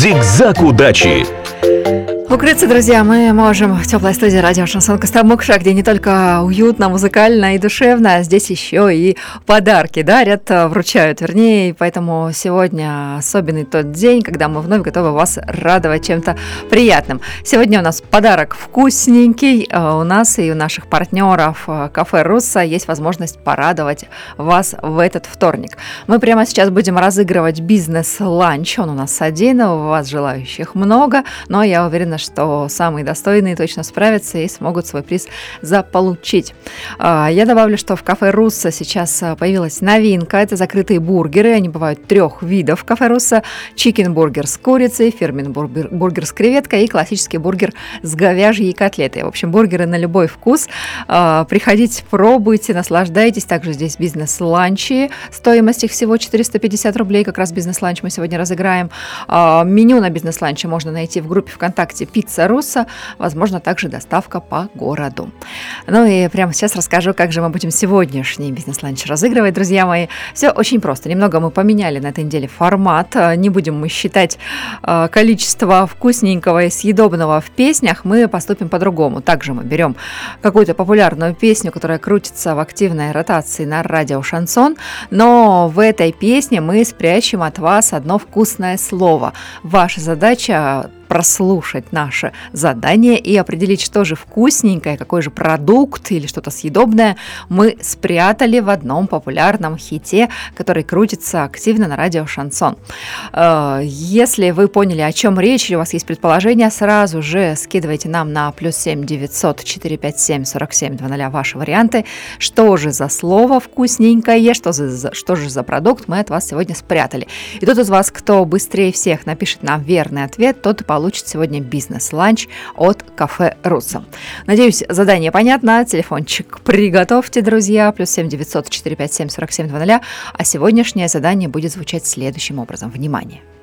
Зигзаг удачи. Укрыться, друзья, мы можем в теплой студии радио «Шансон Костромукша», где не только уютно, музыкально и душевно, а здесь еще и подарки дарят, вручают, вернее. Поэтому сегодня особенный тот день, когда мы вновь готовы вас радовать чем-то приятным. Сегодня у нас подарок вкусненький. У нас и у наших партнеров кафе «Руссо» есть возможность порадовать вас в этот вторник. Мы прямо сейчас будем разыгрывать бизнес-ланч. Он у нас один, у вас желающих много, но я уверена, что самые достойные точно справятся и смогут свой приз заполучить. Я добавлю, что в кафе «Руссо» сейчас появилась новинка. Это закрытые бургеры. Они бывают 3 видов в кафе «Руссо». Чикен-бургер с курицей, фирменный бургер с креветкой и классический бургер с говяжьей котлетой. В общем, бургеры на любой вкус. Приходите, пробуйте, наслаждайтесь. Также здесь бизнес-ланчи. Стоимость их всего 450 рублей. Как раз бизнес-ланч мы сегодня разыграем. Меню на бизнес-ланче можно найти в группе ВКонтакте «Пицца Руссо», возможно, также доставка по городу. Ну и прямо сейчас расскажу, как же мы будем сегодняшний бизнес-ланч разыгрывать, друзья мои. Все очень просто. Немного мы поменяли на этой неделе формат. Не будем мы считать количество вкусненького и съедобного в песнях. Мы поступим по-другому. Также мы берем какую-то популярную песню, которая крутится в активной ротации на радио «Шансон», но в этой песне мы спрячем от вас одно вкусное слово. Ваша задача прослушать наше задание и определить, что же вкусненькое, какой же продукт или что-то съедобное мы спрятали в одном популярном хите, который крутится активно на радио «Шансон». Если вы поняли, о чем речь, или у вас есть предположение, сразу же скидывайте нам на +7 900 457 47 00 ваши варианты. Что же за слово вкусненькое, что же за продукт мы от вас сегодня спрятали. И тот из вас, кто быстрее всех напишет нам верный ответ, тот и получит сегодня бизнес-ланч от кафе «Руссо». Надеюсь, задание понятно. Телефончик приготовьте, друзья. +7 900 457 47 00. А сегодняшнее задание будет звучать следующим образом. Внимание!